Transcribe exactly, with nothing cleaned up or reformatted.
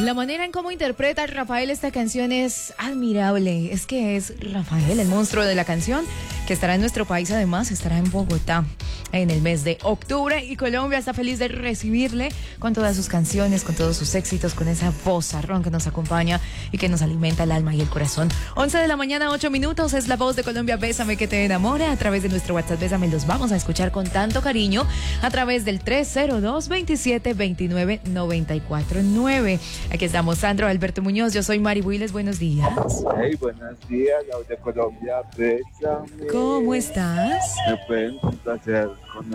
La manera en cómo interpreta Rafael esta canción es admirable. Es que es Rafael, el monstruo de la canción, que estará en nuestro país, además estará en Bogotá en el mes de octubre, y Colombia está feliz de recibirle con todas sus canciones, con todos sus éxitos, con esa vozarrón que nos acompaña y que nos alimenta el alma y el corazón. once de la mañana, ocho minutos, es la voz de Colombia. Bésame que te enamore. A través de nuestro WhatsApp Bésame los vamos a escuchar con tanto cariño a través del tres cero dos, veintisiete, veintinueve, noventa y cuatro nueve. Aquí estamos, Sandro Alberto Muñoz, yo soy Mari Builes, buenos días. Hey, buenos días, la voz de Colombia, bésame. ¿Cómo estás? Me pueden complacer con